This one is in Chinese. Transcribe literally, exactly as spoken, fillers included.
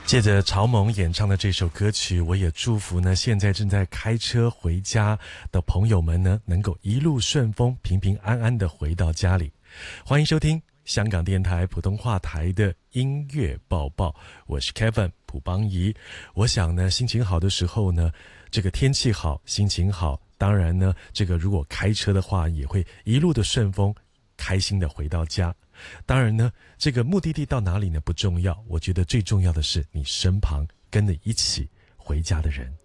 借着曹猛演唱的这首歌曲，我也祝福呢现在正在开车回家的朋友们呢，能够一路顺风，平平安安的回到家里。欢迎收听香港电台普通话台的音乐报报，我是 Kevin 卜邦仪。我想呢，心情好的时候呢，这个天气好，心情好，当然呢，这个如果开车的话，也会一路的顺风，开心的回到家。当然呢，这个目的地到哪里呢不重要，我觉得最重要的是你身旁跟你一起回家的人。